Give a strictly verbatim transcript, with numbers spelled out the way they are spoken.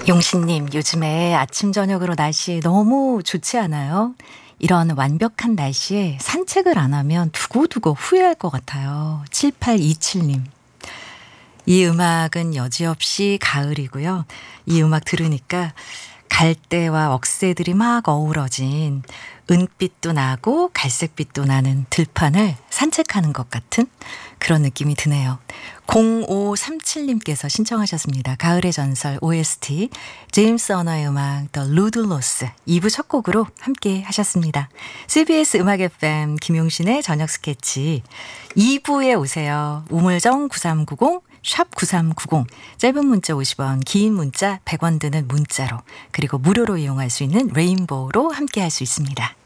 용신님, 요즘에 아침, 저녁으로 날씨 너무 좋지 않아요? 이런 완벽한 날씨에 산책을 안 하면 두고두고 후회할 것 같아요. 칠팔이칠님. 이 음악은 여지없이 가을이고요. 이 음악 들으니까 갈대와 억새들이 막 어우러진 은빛도 나고 갈색빛도 나는 들판을 산책하는 것 같은 그런 느낌이 드네요. 공오삼칠님께서 신청하셨습니다. 가을의 전설 오에스티 제임스 어너의 음악 더 루들로스 이 부 첫 곡으로 함께 하셨습니다. 씨비에스 음악 에프엠 김용신의 저녁 스케치 이 부에 오세요. 우물정 구삼구공 샵 구삼구공 짧은 문자 오십 원 긴 문자 백 원 드는 문자로 그리고 무료로 이용할 수 있는 레인보우로 함께 할 수 있습니다.